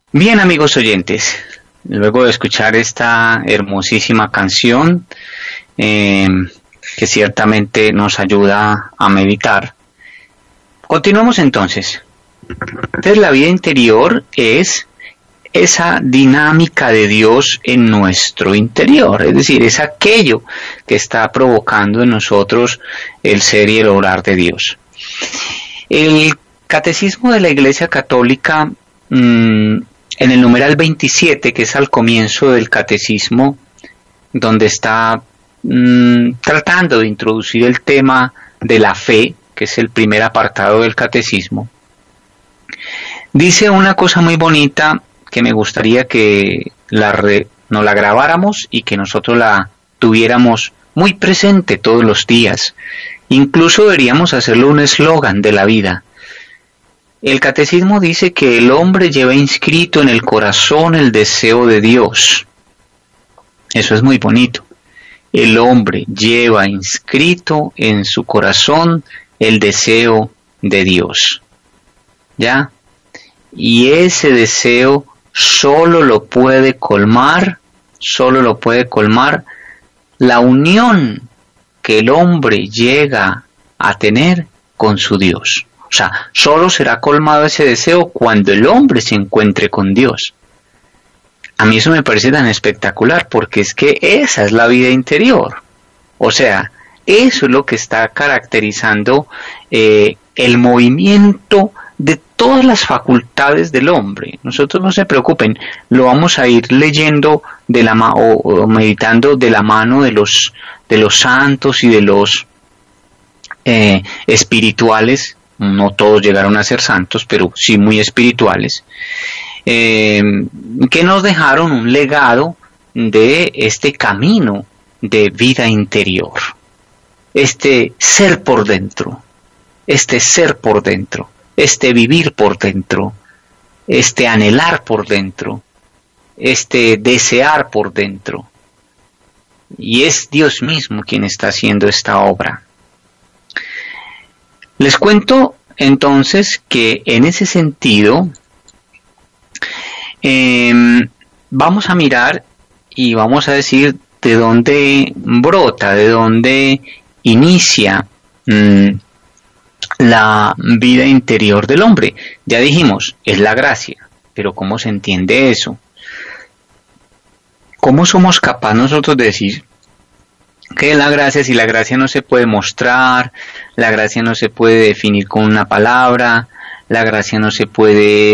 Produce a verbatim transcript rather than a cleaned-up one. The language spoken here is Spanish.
Bien, amigos oyentes, luego de escuchar esta hermosísima canción eh, que ciertamente nos ayuda a meditar, continuamos entonces. Entonces la vida interior es esa dinámica de Dios en nuestro interior, es decir, es aquello que está provocando en nosotros el ser y el obrar de Dios. El Catecismo de la Iglesia Católica, mmm, en el numeral veintisiete, que es al comienzo del Catecismo, donde está mmm, tratando de introducir el tema de la fe, que es el primer apartado del Catecismo, dice una cosa muy bonita que me gustaría que la re, nos la grabáramos y que nosotros la tuviéramos muy presente todos los días. Incluso deberíamos hacerlo un eslogan de la vida. El Catecismo dice que el hombre lleva inscrito en el corazón el deseo de Dios. Eso es muy bonito. El hombre lleva inscrito en su corazón el deseo de Dios. ¿Ya? Y ese deseo solo lo puede colmar, solo lo puede colmar la unión que el hombre llega a tener con su Dios. O sea, solo será colmado ese deseo cuando el hombre se encuentre con Dios. A mí eso me parece tan espectacular porque es que esa es la vida interior. O sea, eso es lo que está caracterizando eh, el movimiento de todas las facultades del hombre. Nosotros no se preocupen, lo vamos a ir leyendo de la ma- o, o meditando de la mano de los de los santos y de los eh, espirituales. No todos llegaron a ser santos, pero sí muy espirituales, eh, que nos dejaron un legado de este camino de vida interior, este ser por dentro, este ser por dentro, este vivir por dentro, este anhelar por dentro, este desear por dentro. Y es Dios mismo quien está haciendo esta obra. Les cuento entonces que en ese sentido eh, vamos a mirar y vamos a decir de dónde brota, de dónde inicia mmm, la vida interior del hombre. Ya dijimos, es la gracia, pero ¿cómo se entiende eso? ¿Cómo somos capaces nosotros de decir que la gracia, si la gracia no se puede mostrar, la gracia no se puede definir con una palabra, la gracia no se puede